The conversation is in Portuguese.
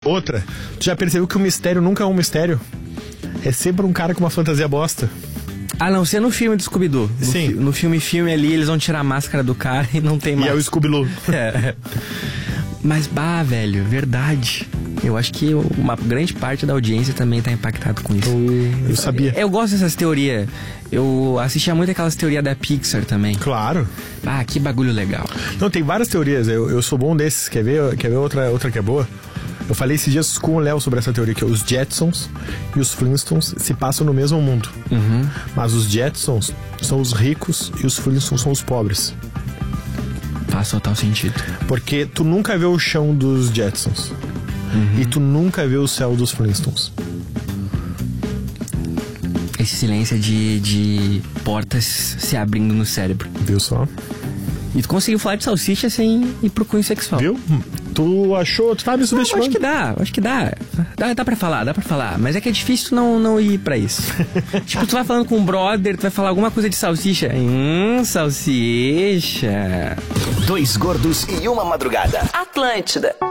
Outra, tu já percebeu que o mistério nunca é um mistério? É sempre um cara com uma fantasia bosta. A não ser no filme do Scooby-Doo. Sim. No filme ali, eles vão tirar a máscara do cara e não tem mais. E é o Scooby-Doo. É. Mas, velho, verdade. Eu acho que uma grande parte da audiência também tá impactado com isso. Eu sabia. Eu gosto dessas teorias. Eu assistia muito aquelas teorias da Pixar também. Claro. Que bagulho legal. Não, tem várias teorias. Eu sou bom desses. Quer ver outra que é boa? Eu falei esses dias com o Léo sobre essa teoria, que os Jetsons e os Flintstones se passam no mesmo mundo. Uhum. Mas os Jetsons são os ricos e os Flintstones são os pobres. Faz total sentido. Porque tu nunca vê o chão dos Jetsons. E tu nunca vê o céu dos Flintstones. Esse silêncio de portas se abrindo no cérebro. Viu só? E tu conseguiu falar de salsicha sem ir pro cunho sexual. Viu? Tu achou? Tu tá me subestimando? Acho que dá. Dá pra falar. Mas é que é difícil não ir pra isso. Tipo, tu vai falando com um brother, tu vai falar alguma coisa de salsicha. Salsicha. Dois gordos e uma madrugada. Atlântida.